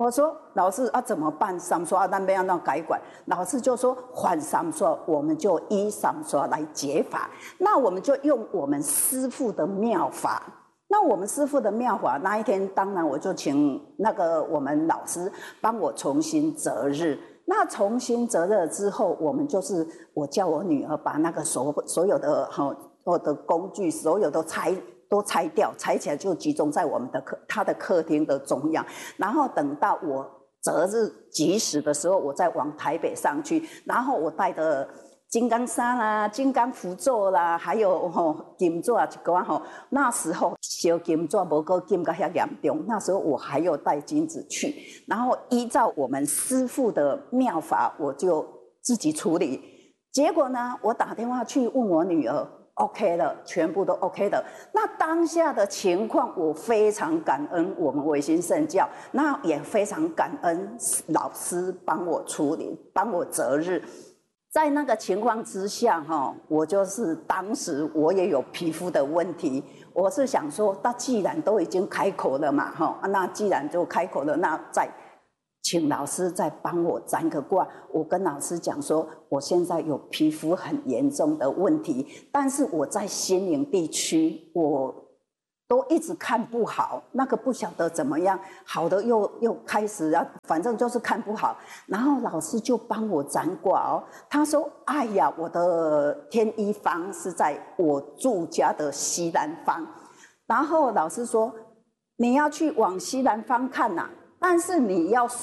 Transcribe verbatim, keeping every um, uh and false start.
我说老师啊，怎么办？三刷那边要那改管，老师就说换三刷，我们就依三刷来解法。那我们就用我们师父的妙法。那我们师父的妙法，那一天当然我就请那个我们老师帮我重新择日。那重新择日之后，我们就是我叫我女儿把那个所所有的哈我的工具，所有都拆。都拆掉，拆起来就集中在我们的客他的客厅的中央，然后等到我择日吉时的时候，我再往台北上去，然后我带着金刚砂啦、金刚符咒啦，还有吼、哦、金纸啊一寡吼，那时候烧金纸无够金到遐严重，那时候我还有带金子去，然后依照我们师父的妙法，我就自己处理。结果呢，我打电话去问我女儿。OK 了，全部都 OK 的。那当下的情况，我非常感恩我们维新圣教，那也非常感恩老师帮我处理，帮我择日。在那个情况之下，哈，我就是当时我也有皮肤的问题，我是想说，那既然都已经开口了嘛，哈，那既然就开口了，那再。请老师再帮我占个卦。我跟老师讲说，我现在有皮肤很严重的问题，但是我在新营地区，我都一直看不好，那个不晓得怎么样，好的又又开始啊，反正就是看不好。然后老师就帮我占卦哦，他说：“哎呀，我的天一方是在我住家的西南方。”然后老师说：“你要去往西南方看呐、啊。”但是你要